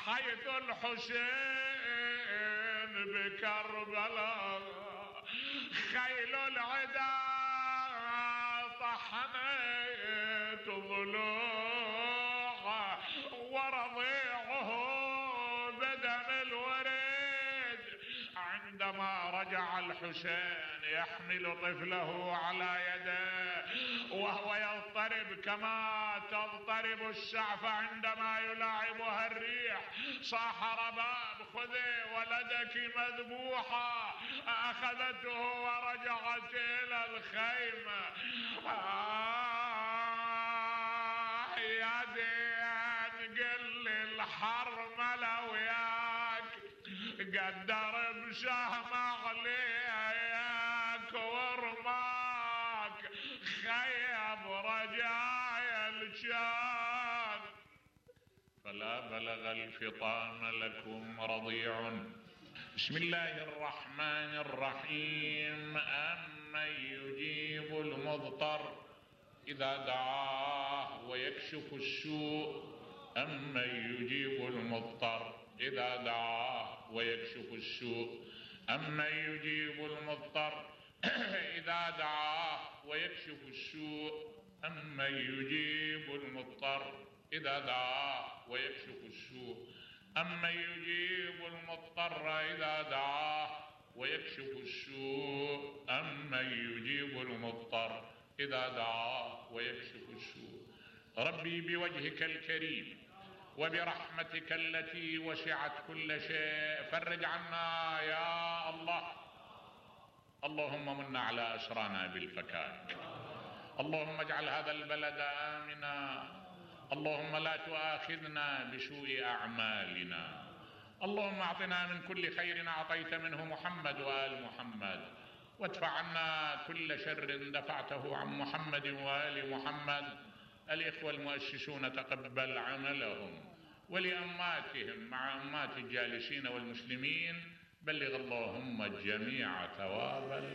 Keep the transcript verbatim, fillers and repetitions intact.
حيث الحسين بكربلاء خيل العدا طحنت ضلوعه ورضيعه بدم الورد. عندما رجع الحسين يحمل طفله على يده وهو يضطرب كما تضطرب السعف عندما يلاعبها الريح، صاح رباب خذي ولدك مذبوحا، أخذته ورجعت إلى الخيمة. آه يا زين قل الحرملة وياك قدر بشهم عليك ورماك خيب رجايا الشان، فلا بلغ الفطام لكم رضيع. بسم الله الرحمن الرحيم. أمن يجيب المضطر إذا دعاه ويكشف السوء، أمن يجيب المضطر إذا دعاه ويكشف السوء، أمن يجيب المضطر إذا دعاه ويكشف السوء، أمن يجيب المضطر إذا دعاه ويكشف السوء، أمن يجيب المضطر إذا دعاه ويكشف السوء، أمن يجيب المضطر إذا دعاه ويكشف السوء. ربي بوجهك الكريم وبرحمتك التي وسعت كل شيء فرج عنا يا الله. اللهم من على أسرانا بالفكاك، اللهم اجعل هذا البلد آمنا، اللهم لا تؤاخذنا بسوء أعمالنا، اللهم أعطنا من كل خير أعطيت منه محمد وآل محمد، وادفع عنا كل شر دفعته عن محمد وآل محمد. الإخوة المؤسسون تقبل عملهم، ولأماتهم مع أمات الجالسين والمسلمين بلغ اللهم الجميع ثوابا